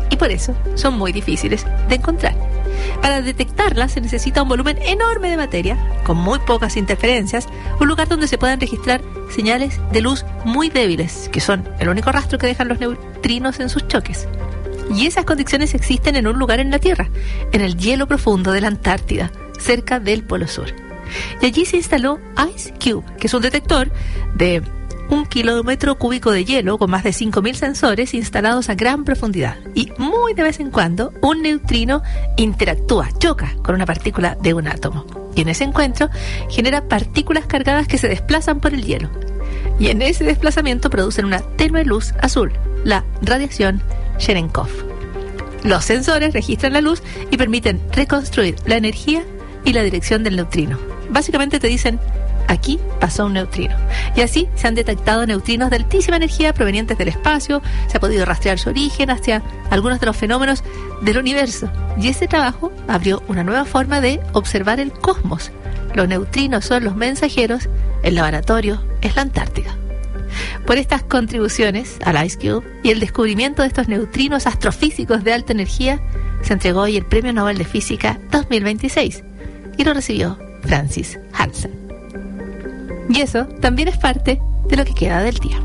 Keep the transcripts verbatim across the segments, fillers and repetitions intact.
y por eso son muy difíciles de encontrar. Para detectarlas se necesita un volumen enorme de materia, con muy pocas interferencias, un lugar donde se puedan registrar señales de luz muy débiles, que son el único rastro que dejan los neutrinos en sus choques. Y esas condiciones existen en un lugar en la Tierra, en el hielo profundo de la Antártida, cerca del Polo Sur. Y allí se instaló IceCube, que es un detector de un kilómetro cúbico de hielo con más de cinco mil sensores instalados a gran profundidad. Y muy de vez en cuando, un neutrino interactúa, choca con una partícula de un átomo. Y en ese encuentro genera partículas cargadas que se desplazan por el hielo. Y en ese desplazamiento producen una tenue luz azul, la radiación Cherenkov. Los sensores registran la luz y permiten reconstruir la energía y la dirección del neutrino. Básicamente te dicen: aquí pasó un neutrino. Y así se han detectado neutrinos de altísima energía provenientes del espacio, se ha podido rastrear su origen hacia algunos de los fenómenos del universo. Y ese trabajo abrió una nueva forma de observar el cosmos. Los neutrinos son los mensajeros, el laboratorio es la Antártida. Por estas contribuciones al IceCube y el descubrimiento de estos neutrinos astrofísicos de alta energía, se entregó hoy el Premio Nobel de Física dos mil veintiséis y lo recibió Francis Hansen. Y eso también es parte de lo que queda del día.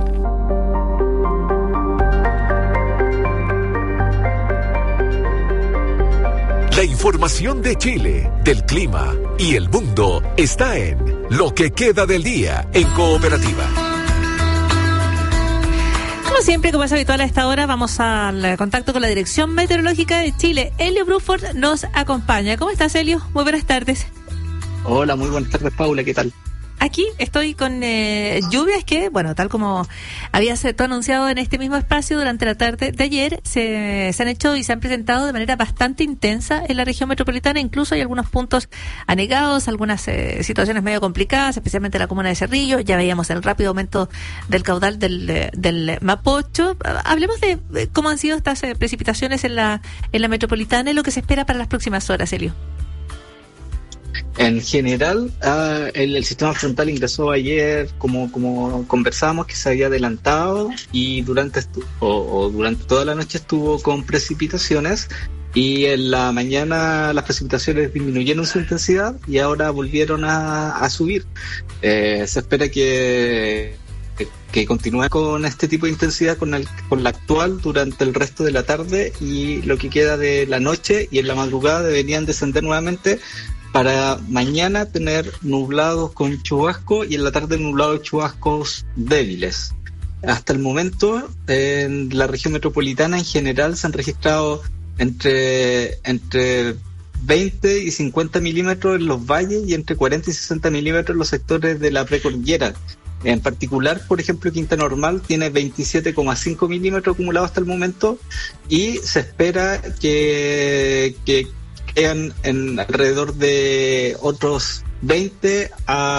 La información de Chile, del clima y el mundo está en Lo que queda del día en Cooperativa. Como siempre, como es habitual a esta hora, vamos al contacto con la Dirección Meteorológica de Chile. Elio Bruford nos acompaña. ¿Cómo estás, Elio? Muy buenas tardes. Hola, muy buenas tardes, Paula. ¿Qué tal? Aquí estoy con eh, lluvias que, bueno, tal como habías tú anunciado en este mismo espacio durante la tarde de ayer, se, se han hecho y se han presentado de manera bastante intensa en la región metropolitana. Incluso hay algunos puntos anegados, algunas eh, situaciones medio complicadas, especialmente en la comuna de Cerrillo. Ya veíamos el rápido aumento del caudal del, del Mapocho. Hablemos de cómo han sido estas eh, precipitaciones en la, en la metropolitana y lo que se espera para las próximas horas, Elio. En general, uh, el, el sistema frontal ingresó ayer, como como conversábamos, que se había adelantado y durante estu- o, o durante toda la noche estuvo con precipitaciones, y en la mañana las precipitaciones disminuyeron su intensidad y ahora volvieron a, a subir. Eh, se espera que que continúe con este tipo de intensidad, con, el, con la actual, durante el resto de la tarde, y lo que queda de la noche y en la madrugada deberían descender nuevamente, para mañana tener nublados con chubasco y en la tarde nublados chubascos débiles. Hasta el momento, en la región metropolitana en general se han registrado entre, entre veinte y cincuenta milímetros en los valles y entre cuarenta y sesenta milímetros en los sectores de la precordillera. En particular, por ejemplo, Quinta Normal tiene veintisiete coma cinco milímetros acumulados hasta el momento, y se espera que, que quedan en alrededor de otros veinte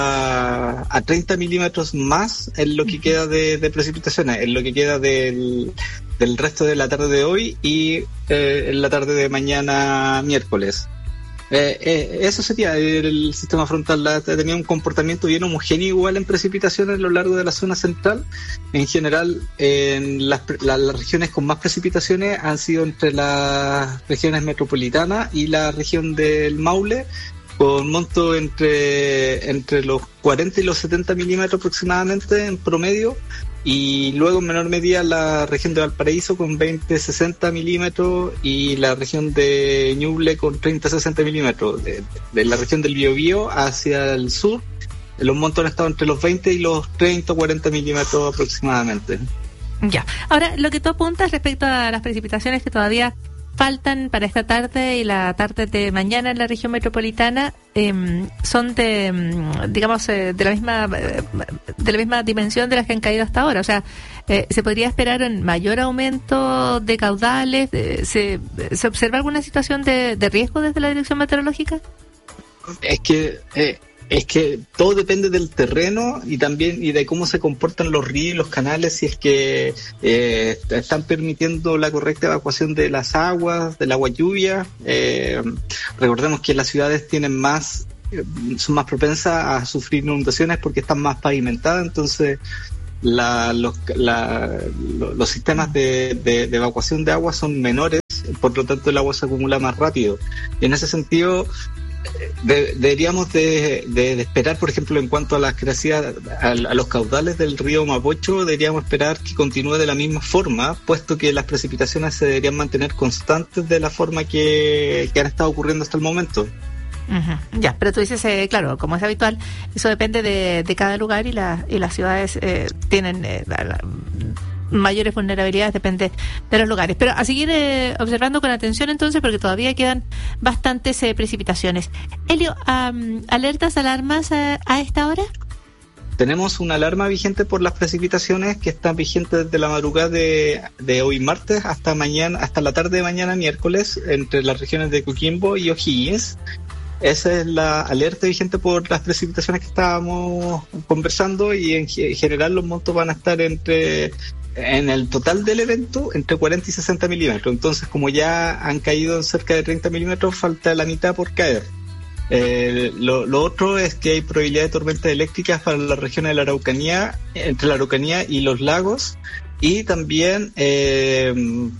a, a treinta milímetros más en lo que queda de, de precipitaciones, en lo que queda del, del resto de la tarde de hoy y eh, en la tarde de mañana miércoles. Eh, eh, eso sería, el sistema frontal la, tenía un comportamiento bien homogéneo igual en precipitaciones a lo largo de la zona central. En general, en las, la, las regiones con más precipitaciones han sido entre las regiones metropolitanas y la región del Maule, con monto entre, entre los cuarenta y los setenta milímetros aproximadamente en promedio, y luego en menor medida la región de Valparaíso con veinte a sesenta milímetros y la región de Ñuble con treinta a sesenta milímetros. De, de la región del Biobío hacia el sur, los montos han estado entre los veinte y los treinta o cuarenta milímetros aproximadamente. Ya, ahora lo que tú apuntas respecto a las precipitaciones que todavía faltan para esta tarde y la tarde de mañana en la región metropolitana, eh, son de, digamos, eh, de la misma eh, de la misma dimensión de las que han caído hasta ahora. O sea, eh, ¿se podría esperar un mayor aumento de caudales? Eh, ¿se, ¿Se observa alguna situación de, de riesgo desde la dirección meteorológica? Es que... Eh... Es que todo depende del terreno y también y de cómo se comportan los ríos y los canales, si es que eh, están permitiendo la correcta evacuación de las aguas, del agua lluvia. Eh, recordemos que las ciudades tienen más, son más propensas a sufrir inundaciones porque están más pavimentadas, entonces la, los, la, los sistemas de, de, de evacuación de agua son menores, por lo tanto el agua se acumula más rápido. Y en ese sentido, de, deberíamos de, de, de esperar, por ejemplo, en cuanto a las crecidas, a, a los caudales del río Mapocho, deberíamos esperar que continúe de la misma forma, puesto que las precipitaciones se deberían mantener constantes de la forma que, que han estado ocurriendo hasta el momento. Uh-huh. Ya, pero tú dices, eh, claro, como es habitual, eso depende de, de cada lugar y, la, y las ciudades eh, tienen eh, la, la, mayores vulnerabilidades, depende de los lugares. Pero a seguir eh, observando con atención entonces, porque todavía quedan bastantes eh, precipitaciones. Elio, um, ¿alertas, alarmas eh, a esta hora? Tenemos una alarma vigente por las precipitaciones que están vigentes desde la madrugada de, de hoy martes hasta mañana, hasta la tarde de mañana miércoles, entre las regiones de Coquimbo y O'Higgins. Esa es la alerta vigente por las precipitaciones que estábamos conversando, y en general los montos van a estar entre, en el total del evento, entre cuarenta y sesenta milímetros. Entonces, como ya han caído cerca de treinta milímetros, falta la mitad por caer. Eh, lo, lo otro es que hay probabilidad de tormentas eléctricas para la región de la Araucanía, entre la Araucanía y los lagos, y también eh,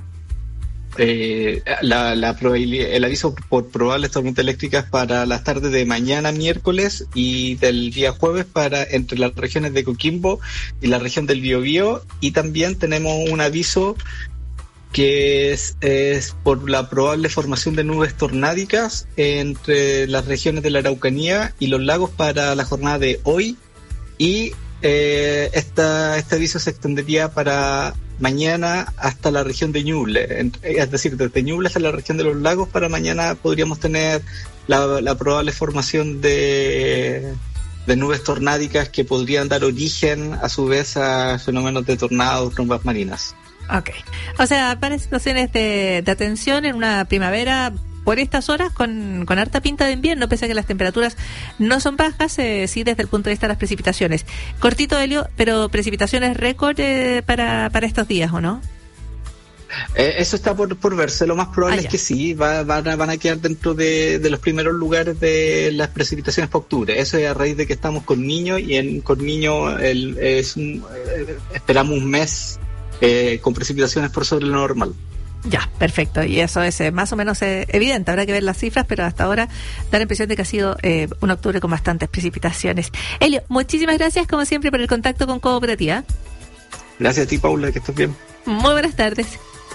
Eh, la, la probabilidad, el aviso por probables tormentas eléctricas para las tardes de mañana miércoles y del día jueves para entre las regiones de Coquimbo y la región del Biobío, y también tenemos un aviso que es, es por la probable formación de nubes tornádicas entre las regiones de la Araucanía y los lagos para la jornada de hoy, y eh, esta, este aviso se extendería para mañana hasta la región de Ñuble, es decir, desde Ñuble hasta la región de los lagos. Para mañana podríamos tener la, la probable formación de, de nubes tornádicas que podrían dar origen a su vez a fenómenos de tornados, trombas marinas. Ok, o sea, para situaciones de, de atención en una primavera por estas horas con, con harta pinta de invierno, pese a que las temperaturas no son bajas, eh, sí desde el punto de vista de las precipitaciones. Cortito, Elio, pero precipitaciones récord eh, para, para estos días, ¿o no? Eh, eso está por, por verse. Lo más probable ah, es que sí, va, van, a, van a quedar dentro de, de los primeros lugares de las precipitaciones para octubre. Eso es a raíz de que estamos con niños, y en, con niños el, es un, eh, esperamos un mes eh, con precipitaciones por sobre lo normal. Ya, perfecto. Y eso es eh, más o menos eh, evidente. Habrá que ver las cifras, pero hasta ahora da la impresión de que ha sido eh, un octubre con bastantes precipitaciones. Elio, muchísimas gracias, como siempre, por el contacto con Cooperativa. Gracias a ti, Paula, que estés bien. Muy buenas tardes.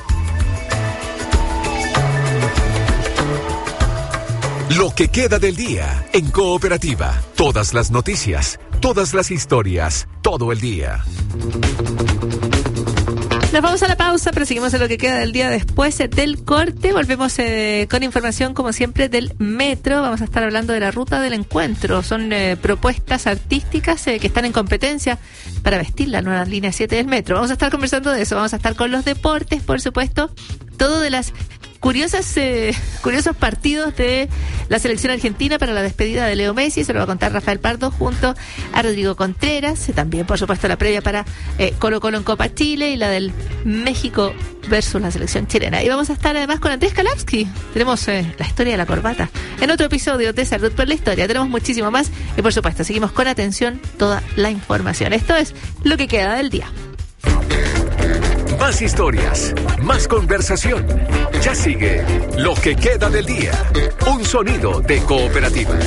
Lo que queda del día en Cooperativa. Todas las noticias, todas las historias, todo el día. Nos vamos a la pausa, pero seguimos en lo que queda del día después del corte. Volvemos eh, con información, como siempre, del metro. Vamos a estar hablando de la ruta del encuentro. Son eh, propuestas artísticas eh, que están en competencia para vestir la nueva línea siete del metro. Vamos a estar conversando de eso. Vamos a estar con los deportes, por supuesto. Todo de las curiosas, eh, curiosos partidos de la selección argentina para la despedida de Leo Messi. Se lo va a contar Rafael Pardo junto a Rodrigo Contreras. También, por supuesto, la previa para eh, Colo Colo en Copa Chile y la del México versus la selección chilena. Y vamos a estar además con Andrés Kalapsky. Tenemos eh, la historia de la corbata en otro episodio de Salud por la Historia. Tenemos muchísimo más y, por supuesto, seguimos con atención toda la información. Esto es lo que queda del día. Más historias, más conversación. Ya sigue Lo que queda del día. Un sonido de Cooperativa.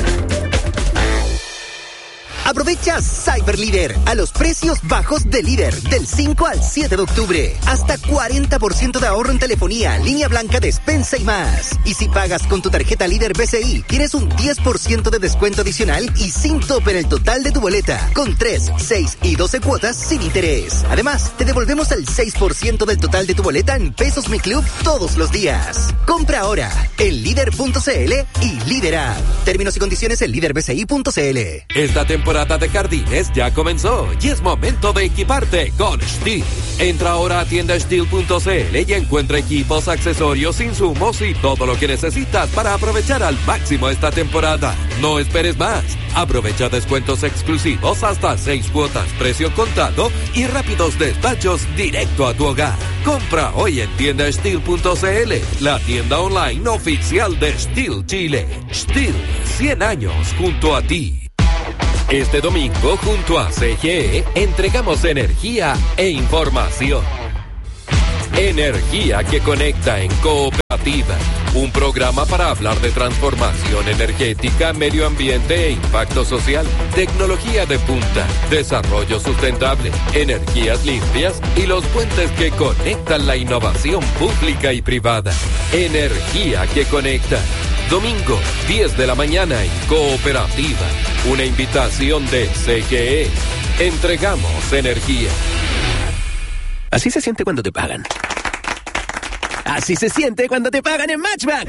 Aprovecha Cyber Líder a los precios bajos de Líder del cinco al siete de octubre. Hasta cuarenta por ciento de ahorro en telefonía, línea blanca, despensa y más. Y si pagas con tu tarjeta Líder B C I, tienes un diez por ciento de descuento adicional y sin tope en el total de tu boleta, con tres, seis y doce cuotas sin interés. Además, te devolvemos el seis por ciento del total de tu boleta en Pesos Mi Club todos los días. Compra ahora en líder punto c l y Líder App. Términos y condiciones en líder b c i punto c l. Esta temporada de jardines ya comenzó y es momento de equiparte con Stihl. Entra ahora a tienda stihl punto c l y encuentra equipos, accesorios, insumos y todo lo que necesitas para aprovechar al máximo esta temporada. No esperes más. Aprovecha descuentos exclusivos hasta seis cuotas, precio contado y rápidos despachos directo a tu hogar. Compra hoy en tienda stihl punto c l, la tienda online oficial de Stihl Chile. Stihl, cien años junto a ti. Este domingo, junto a C G E, entregamos energía e información. Energía que conecta en Cooperativa. Un programa para hablar de transformación energética, medio ambiente e impacto social, tecnología de punta, desarrollo sustentable, energías limpias y los puentes que conectan la innovación pública y privada. Energía que conecta. Domingo, diez de la mañana en Cooperativa. Una invitación de C G E. Entregamos energía. Así se siente cuando te pagan. Así se siente cuando te pagan en Matchbank.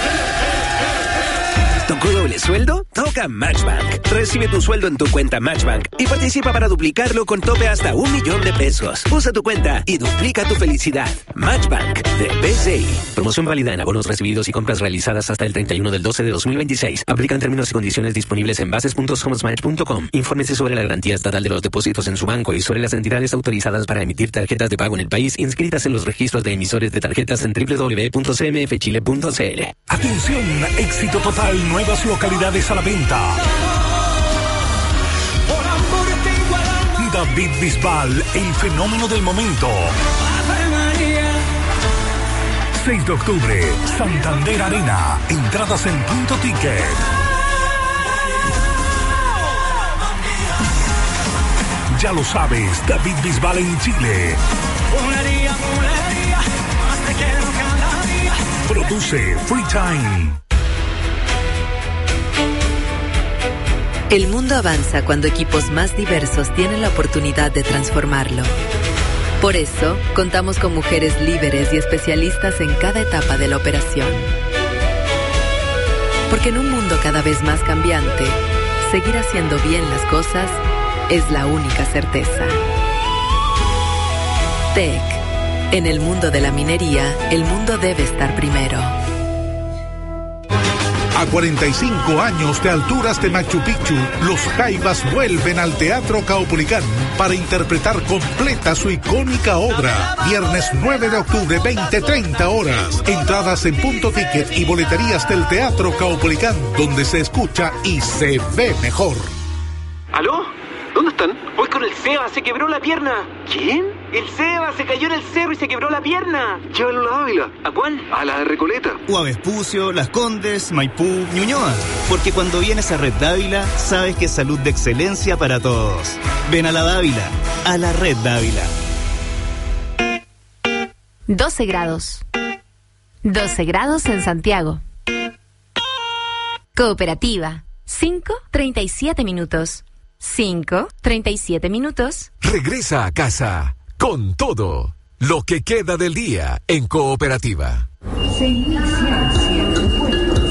¿Tocó doble sueldo? Toca Matchbank. Recibe tu sueldo en tu cuenta Matchbank y participa para duplicarlo con tope hasta un millón de pesos. Usa tu cuenta y duplica tu felicidad. Matchbank de B C I. Promoción válida en abonos recibidos y compras realizadas hasta el treinta y uno del doce de dos mil veintiséis. Aplican términos y condiciones disponibles en bases punto somosmatch punto com. Infórmese sobre la garantía estatal de los depósitos en su banco y sobre las entidades autorizadas para emitir tarjetas de pago en el país inscritas en los registros de emisores de tarjetas en doble u doble u doble u punto c m f chile punto c l. Atención, éxito total, nuevas localidades a la venta. David Bisbal, el fenómeno del momento. seis de octubre, Santander Arena. Entradas en Punto Ticket. Ya lo sabes, David Bisbal en Chile. Produce Free Time. El mundo avanza cuando equipos más diversos tienen la oportunidad de transformarlo. Por eso, contamos con mujeres líderes y especialistas en cada etapa de la operación. Porque en un mundo cada vez más cambiante, seguir haciendo bien las cosas es la única certeza. T E C. En el mundo de la minería, el mundo debe estar primero. A cuarenta y cinco años de alturas de Machu Picchu, los Jaivas vuelven al Teatro Caupolicán para interpretar completa su icónica obra. Viernes nueve de octubre, veinte treinta horas. Entradas en Punto Ticket y boleterías del Teatro Caupolicán, donde se escucha y se ve mejor. ¿Aló? ¿Dónde están? Voy con el Seba, se quebró la pierna. ¿Quién? El Seba se cayó en el cerro y se quebró la pierna. Llévalo a la Ávila. ¿A cuál? A la de Recoleta. O a Vespucio, Las Condes, Maipú, Ñuñoa. Porque cuando vienes a Red Dávila, sabes que es salud de excelencia para todos. Ven a la Dávila, a la Red Dávila. doce grados. doce grados en Santiago. Cooperativa. cinco treinta y siete minutos. cinco treinta y siete minutos. Regresa a casa con todo lo que queda del día en Cooperativa. Se inicia haciendo puestos.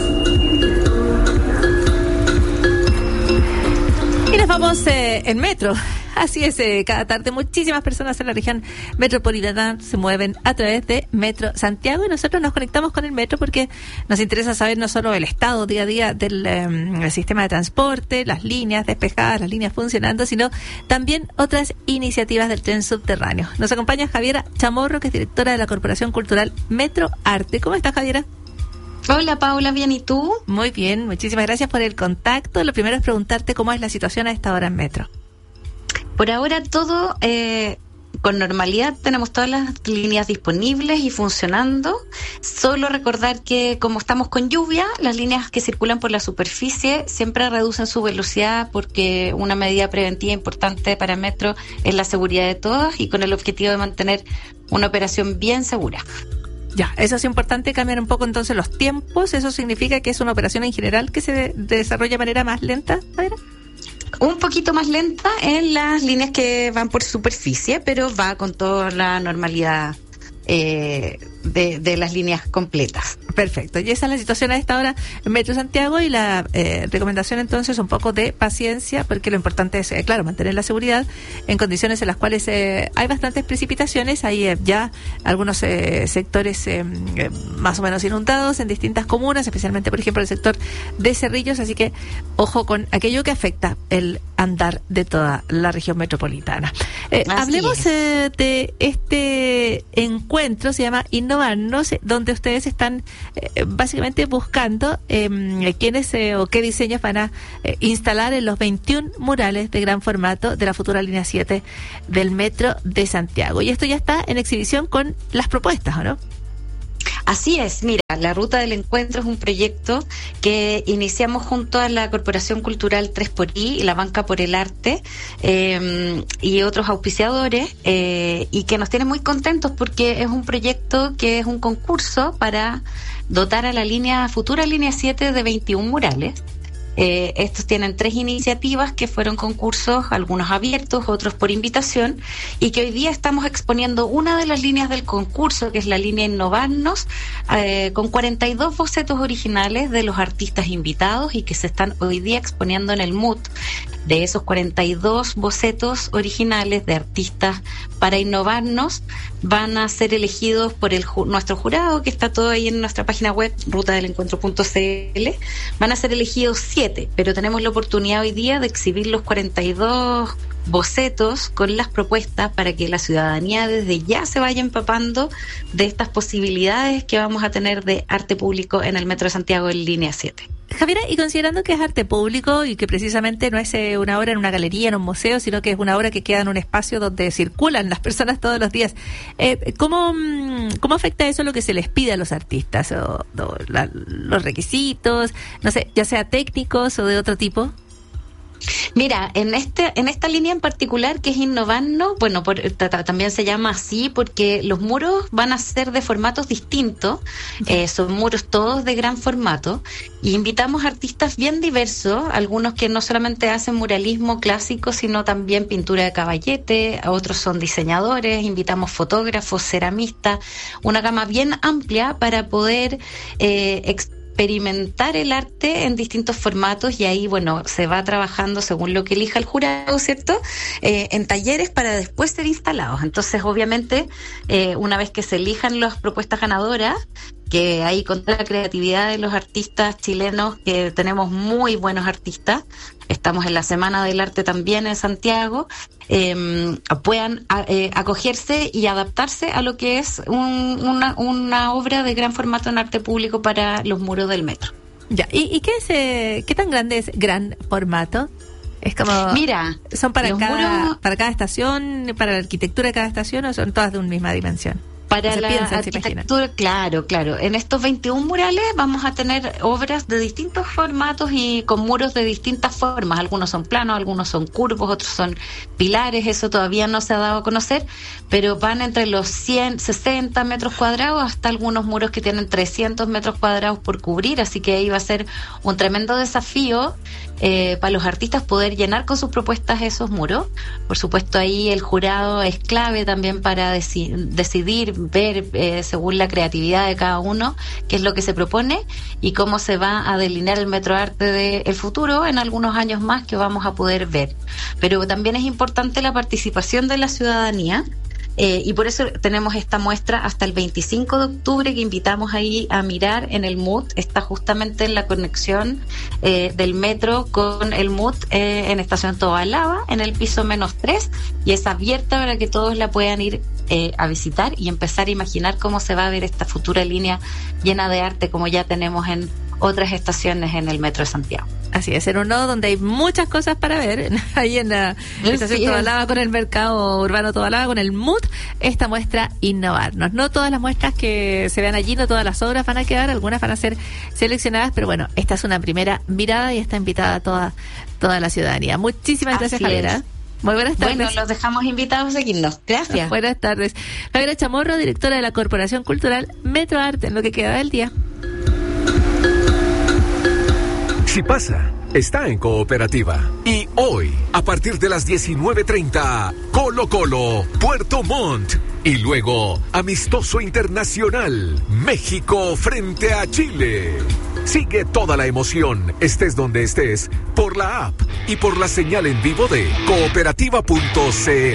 Y nos vamos eh, en metro. Así es, eh, cada tarde muchísimas personas en la región metropolitana se mueven a través de Metro Santiago y nosotros nos conectamos con el metro porque nos interesa saber no solo el estado día a día del eh, sistema de transporte, las líneas despejadas, las líneas funcionando, sino también otras iniciativas del tren subterráneo. Nos acompaña Javiera Chamorro, que es directora de la Corporación Cultural Metro Arte. ¿Cómo estás, Javiera? Hola, Paula, ¿bien y tú? Muy bien, muchísimas gracias por el contacto. Lo primero es preguntarte cómo es la situación a esta hora en Metro. Por ahora todo eh, con normalidad, tenemos todas las líneas disponibles y funcionando. Solo recordar que como estamos con lluvia, las líneas que circulan por la superficie siempre reducen su velocidad porque una medida preventiva importante para Metro es la seguridad de todos y con el objetivo de mantener una operación bien segura. Ya, eso es importante, cambiar un poco entonces los tiempos. ¿Eso significa que es una operación en general que se de- desarrolla de manera más lenta? A ver. Un poquito más lenta en las líneas que van por superficie, pero va con toda la normalidad eh, de, de las líneas completas. Perfecto, y esa es la situación a esta hora en Metro Santiago y la eh, recomendación entonces un poco de paciencia, porque lo importante es, eh, claro, mantener la seguridad en condiciones en las cuales eh, hay bastantes precipitaciones, hay eh, ya algunos eh, sectores eh, eh, más o menos inundados en distintas comunas, especialmente por ejemplo el sector de Cerrillos, así que ojo con aquello que afecta el andar de toda la región metropolitana. Eh, hablemos eh, de este encuentro, se llama Innova Innovarnos, donde ustedes están eh, básicamente buscando eh, quiénes eh, o qué diseños van a eh, instalar en los veintiún murales de gran formato de la futura línea siete del Metro de Santiago. Y esto ya está en exhibición con las propuestas, ¿o no? Así es, mira, la Ruta del Encuentro es un proyecto que iniciamos junto a la Corporación Cultural tres por I y la Banca por el Arte eh, y otros auspiciadores eh, y que nos tiene muy contentos porque es un proyecto que es un concurso para dotar a la línea futura línea siete de veintiún murales. Eh, estos tienen tres iniciativas que fueron concursos, algunos abiertos, otros por invitación, y que hoy día estamos exponiendo una de las líneas del concurso, que es la línea Innovarnos, eh, con cuarenta y dos bocetos originales de los artistas invitados y que se están hoy día exponiendo en el M U T. De esos cuarenta y dos bocetos originales de artistas para Innovarnos, van a ser elegidos por el ju- nuestro jurado, que está todo ahí en nuestra página web, ruta del encuentro punto c l. Van a ser elegidos siete, pero tenemos la oportunidad hoy día de exhibir los cuarenta y dos bocetos con las propuestas para que la ciudadanía desde ya se vaya empapando de estas posibilidades que vamos a tener de arte público en el Metro de Santiago en línea siete. Javiera, y considerando que es arte público y que precisamente no es eh, una obra en una galería, en un museo, sino que es una obra que queda en un espacio donde circulan las personas todos los días, eh, ¿cómo, ¿cómo afecta eso lo que se les pide a los artistas? O, o la, los requisitos, no sé, ya sea técnicos o de otro tipo. Mira, en este en esta línea en particular que es Innovarnos, bueno, por, t- t- también se llama así porque los muros van a ser de formatos distintos, eh, son muros todos de gran formato, y invitamos artistas bien diversos, algunos que no solamente hacen muralismo clásico, sino también pintura de caballete, otros son diseñadores, invitamos fotógrafos, ceramistas, una gama bien amplia para poder eh, explicar experimentar el arte en distintos formatos, y ahí, bueno, se va trabajando según lo que elija el jurado, ¿cierto? Eh, en talleres para después ser instalados. Entonces, obviamente, eh, una vez que se elijan las propuestas ganadoras, que ahí con la creatividad de los artistas chilenos, que tenemos muy buenos artistas, estamos en la Semana del Arte también en Santiago, eh, puedan eh, acogerse y adaptarse a lo que es un, una, una obra de gran formato en arte público para los muros del metro. Ya, ¿y, y qué es, eh, qué tan grande es gran formato? Es como, mira, ¿son para cada, muros, para cada estación, para la arquitectura de cada estación, o son todas de una misma dimensión? Para se la piensan, arquitectura, claro, claro. En estos veintiún murales vamos a tener obras de distintos formatos y con muros de distintas formas. Algunos son planos, algunos son curvos, otros son pilares. Eso todavía no se ha dado a conocer, pero van entre los cien, sesenta metros cuadrados hasta algunos muros que tienen trescientos metros cuadrados por cubrir. Así que ahí va a ser un tremendo desafío eh, para los artistas poder llenar con sus propuestas esos muros. Por supuesto, ahí el jurado es clave también para deci- decidir ver eh, según la creatividad de cada uno qué es lo que se propone y cómo se va a delinear el metroarte del futuro en algunos años más que vamos a poder ver. Pero también es importante la participación de la ciudadanía. Eh, y por eso tenemos esta muestra hasta el veinticinco de octubre que invitamos ahí a mirar en el M U T. Está justamente en la conexión eh, del metro con el M U T eh, en Estación Tobalaba, en el piso menos tres, y es abierta para que todos la puedan ir eh, a visitar y empezar a imaginar cómo se va a ver esta futura línea llena de arte como ya tenemos en otras estaciones en el Metro de Santiago. Así es, en un nodo donde hay muchas cosas para ver, ahí en la estación sí, Tobalaba con el mercado urbano Tobalaba, con el M U T, esta muestra Innovarnos. No todas las muestras que se vean allí, no todas las obras van a quedar, algunas van a ser seleccionadas, pero bueno, esta es una primera mirada y está invitada toda, toda la ciudadanía. Muchísimas gracias, Javiera. Muy buenas tardes. Bueno, los dejamos invitados a seguirnos. Gracias. Buenas tardes. Javiera Chamorro, directora de la Corporación Cultural Metro Arte, en lo que queda del día. Si pasa, está en Cooperativa. Y hoy, a partir de las diecinueve treinta, Colo Colo, Puerto Montt. Y luego, amistoso internacional, México frente a Chile. Sigue toda la emoción, estés donde estés, por la app y por la señal en vivo de cooperativa punto c l.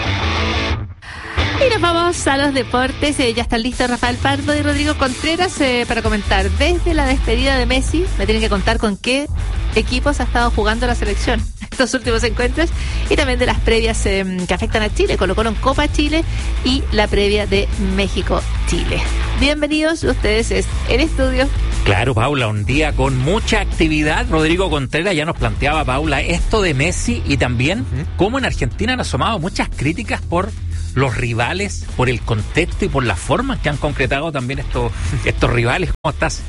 Y nos vamos a los deportes. Eh, ya están listos Rafael Pardo y Rodrigo Contreras eh, para comentar desde la despedida de Messi. Me tienen que contar con qué equipos ha estado jugando la selección. estos últimos encuentros y también de las previas eh, que afectan a Chile, Colo-Colo en Copa Chile y la previa de México-Chile. Bienvenidos ustedes es en estudio. Claro, Paula, un día con mucha actividad. Rodrigo Contreras ya nos planteaba, Paula, esto de Messi y también uh-huh. cómo en Argentina han asomado muchas críticas por los rivales, por el contexto y por la forma que han concretado también estos, estos rivales. ¿Cómo estás?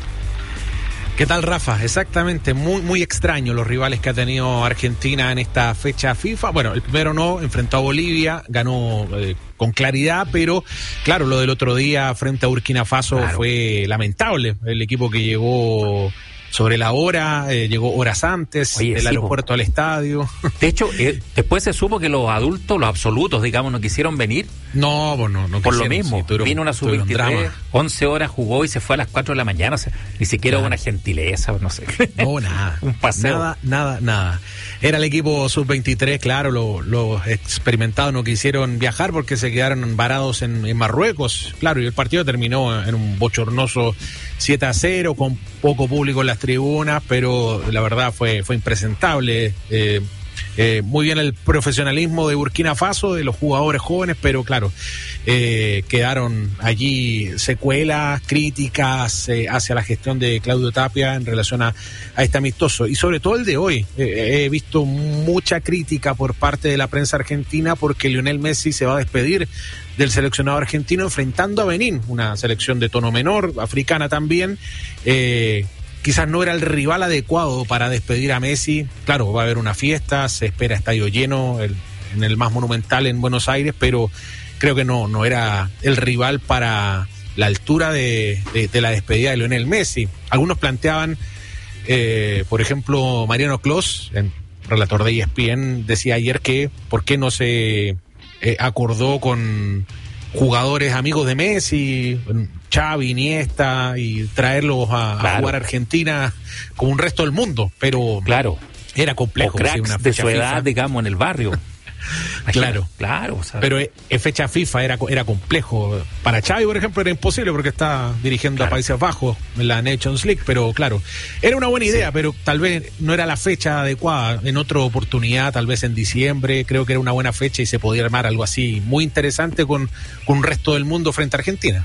¿Qué tal, Rafa? Exactamente, muy muy extraño los rivales que ha tenido Argentina en esta fecha FIFA. Bueno, el primero no, enfrentó a Bolivia, ganó eh, con claridad, pero claro, lo del otro día frente a Burkina Faso claro. fue lamentable. El equipo que llegó sobre la hora, eh, llegó horas antes Oye, del sí, aeropuerto po. al estadio. De hecho, eh, después se supo que los adultos, los absolutos, digamos, no quisieron venir. No, bueno, no Por quisieron, lo mismo, sí, tuvieron, vino una sub veintitrés, once horas jugó y se fue a las cuatro de la mañana. O sea, ni siquiera claro. una gentileza, no sé. No, nada. Un paseo. Nada, nada, nada. Era el equipo sub veintitrés, claro, los lo experimentados no quisieron viajar porque se quedaron varados en, en Marruecos. Claro, y el partido terminó en un bochornoso siete a cero, con poco público en las tribunas, pero la verdad fue, fue impresentable. Eh, eh, muy bien el profesionalismo de Burkina Faso, de los jugadores jóvenes, pero claro, eh, quedaron allí secuelas, críticas eh, hacia la gestión de Claudio Tapia en relación a, a este amistoso. Y sobre todo el de hoy, eh, he visto mucha crítica por parte de la prensa argentina porque Lionel Messi se va a despedir del seleccionado argentino enfrentando a Benín, una selección de tono menor, africana también. Eh, quizás no era el rival adecuado para despedir a Messi. Claro, va a haber una fiesta, se espera estadio lleno el, en el más monumental en Buenos Aires, pero creo que no, no era el rival para la altura de, de, de la despedida de Lionel Messi. Algunos planteaban, eh, por ejemplo, Mariano Clos, en relator de E S P N, decía ayer que por qué no se Eh, acordó con jugadores amigos de Messi, Xavi, Iniesta, y traerlos a, claro. a jugar a Argentina como un resto del mundo, pero claro, era complejo. O cracks sí, una de su FIFA. edad, digamos, en el barrio. Claro, claro. O sea, pero en fecha FIFA era, era complejo. Para Xavi, por ejemplo, era imposible porque está dirigiendo claro. a Países Bajos en la Nations League, pero claro, era una buena idea, sí. pero tal vez no era la fecha adecuada. En otra oportunidad, tal vez en diciembre, creo que era una buena fecha y se podía armar algo así muy interesante con, con un resto del mundo frente a Argentina.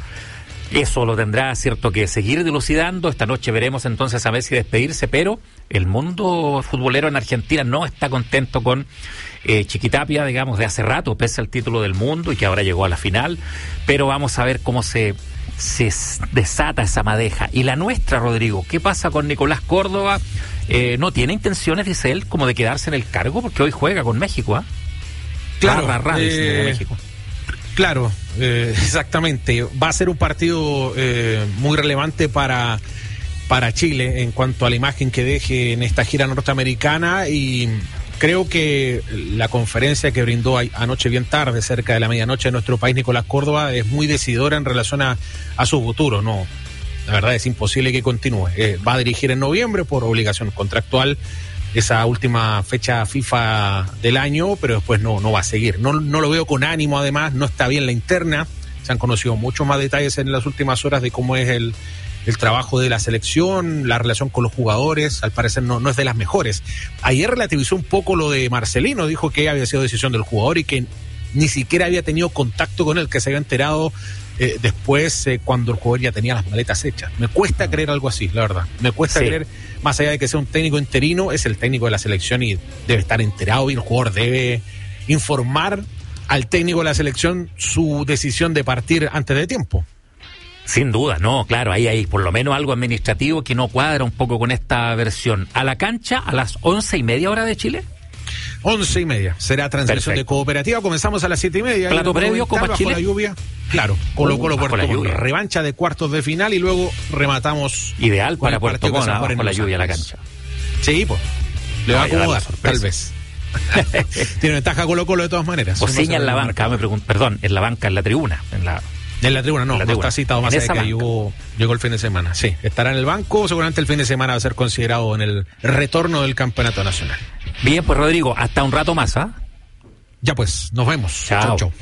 Eso lo tendrá, cierto, que seguir dilucidando. Esta noche veremos entonces a ver si despedirse, pero el mundo futbolero en Argentina no está contento con eh, Chiquitapia, digamos, de hace rato, pese al título del mundo y que ahora llegó a la final. Pero vamos a ver cómo se, se desata esa madeja. Y la nuestra, Rodrigo, ¿qué pasa con Nicolás Córdoba? Eh, ¿No tiene intenciones, dice él, como de quedarse en el cargo? Porque hoy juega con México, ¿ah? ¿eh? Claro, Barra, barra, eh... de México. Claro, eh, exactamente. Va a ser un partido eh, muy relevante para, para Chile en cuanto a la imagen que deje en esta gira norteamericana, y creo que la conferencia que brindó anoche bien tarde, cerca de la medianoche, en nuestro país, Nicolás Córdoba, es muy decidora en relación a, a su futuro. No, la verdad es imposible que continúe. Eh, va a dirigir en noviembre por obligación contractual esa última fecha FIFA del año, pero después no, no va a seguir. No, no lo veo con ánimo, además, no está bien la interna. Se han conocido muchos más detalles en las últimas horas de cómo es el, el trabajo de la selección, la relación con los jugadores. Al parecer no, no es de las mejores. Ayer relativizó un poco lo de Marcelino, dijo que había sido decisión del jugador y que ni siquiera había tenido contacto con él, que se había enterado eh, después eh, cuando el jugador ya tenía las maletas hechas. Me cuesta creer algo así, la verdad. Me cuesta sí. creer, más allá de que sea un técnico interino, es el técnico de la selección y debe estar enterado, y el jugador debe informar al técnico de la selección su decisión de partir antes de tiempo. Sin duda, no, claro, ahí hay por lo menos algo administrativo que no cuadra un poco con esta versión. ¿A la cancha a las once y media hora de Chile? Once y media, será transmisión de Cooperativa, comenzamos a las siete y media. Plato previo, Copa bajo Chile. La lluvia, claro, Colo Colo Puerto Montt, revancha de cuartos de final y luego rematamos. Ideal para Puerto Montt, bajo la lluvia a la cancha. Sí, pues, le va a acomodar, tal vez. Tiene ventaja Colo Colo de todas maneras. O seña en la banca, me pregunto, perdón, en la banca, en la tribuna, en la... En la tribuna, no, la tribuna. No está citado más allá de que llegó, llegó el fin de semana. Sí, estará en el banco, seguramente el fin de semana va a ser considerado en el retorno del campeonato nacional. Bien, pues Rodrigo, hasta un rato más, ¿ah? ¿eh? Ya pues, nos vemos. Chao, chao.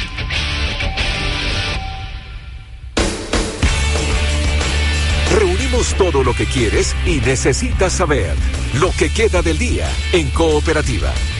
Reunimos Sabemos todo lo que quieres y necesitas saber. Lo que queda del día en Cooperativa.